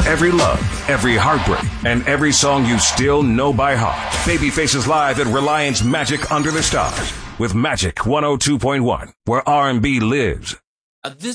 every love, every heartbreak, and every song you still know by heart. Babyface is live at Reliance Magic Under the Stars with Magic 102.1, where R&B lives.